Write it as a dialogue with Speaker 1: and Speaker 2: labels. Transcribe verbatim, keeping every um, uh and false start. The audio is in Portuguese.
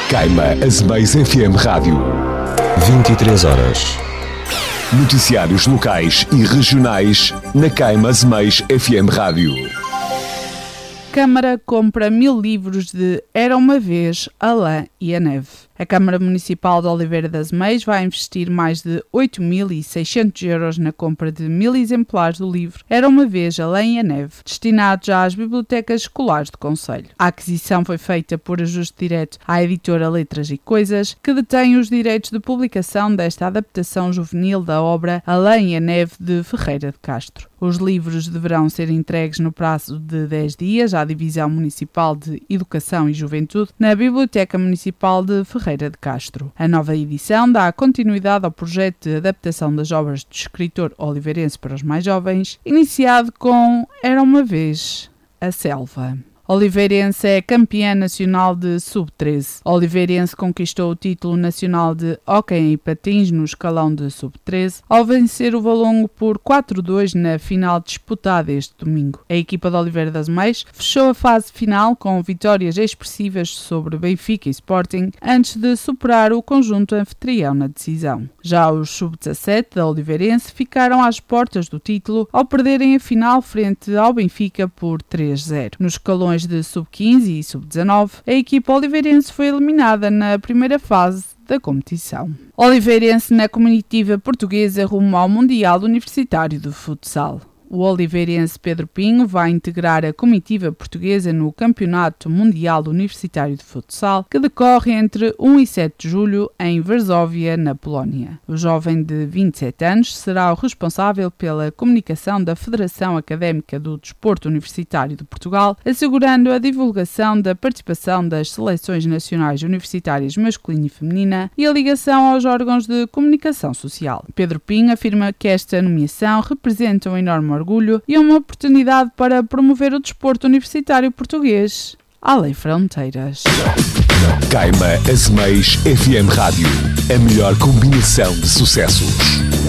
Speaker 1: Caima Azeméis F M Rádio.
Speaker 2: vinte e três horas.
Speaker 1: Noticiários locais e regionais na Caima Azeméis F M Rádio.
Speaker 3: Câmara compra mil livros de Era uma Vez, a Lã e a Neve. A Câmara Municipal de Oliveira das Azeméis vai investir mais de oito mil e seiscentos euros na compra de mil exemplares do livro Era uma Vez, a Lã e a Neve, destinados às bibliotecas escolares do concelho. A aquisição foi feita por ajuste direto à editora Letras e Coisas, que detém os direitos de publicação desta adaptação juvenil da obra A Lã e a Neve de Ferreira de Castro. Os livros deverão ser entregues no prazo de dez dias à Divisão Municipal de Educação e Juventude na Biblioteca Municipal de Ferreira de Castro. A nova edição dá continuidade ao projeto de adaptação das obras do escritor oliveirense para os mais jovens, iniciado com Era uma Vez, a Selva. Oliveirense é campeã nacional de sub treze. Oliveirense conquistou o título nacional de hóquei em patins no escalão de sub treze ao vencer o Valongo por quatro a dois na final disputada este domingo. A equipa de Oliveira das Azeméis fechou a fase final com vitórias expressivas sobre Benfica e Sporting antes de superar o conjunto anfitrião na decisão. Já os sub dezassete da Oliveirense ficaram às portas do título ao perderem a final frente ao Benfica por três a zero. Nos escalões de sub quinze e sub dezanove, a equipa oliveirense foi eliminada na primeira fase da competição. Oliveirense na comitiva portuguesa rumo ao Mundial Universitário de Futsal. O oliveirense Pedro Pinho vai integrar a comitiva portuguesa no Campeonato Mundial Universitário de Futsal, que decorre entre um e sete de julho em Varsóvia, na Polónia. O jovem de vinte e sete anos será o responsável pela comunicação da Federação Académica do Desporto Universitário de Portugal, assegurando a divulgação da participação das seleções nacionais universitárias masculina e feminina e a ligação aos órgãos de comunicação social. Pedro Pinho afirma que esta nomeação representa um enorme orgulho e uma oportunidade para promover o desporto universitário português além fronteiras.
Speaker 1: Caima Azeméis F M Rádio. A melhor combinação de sucessos.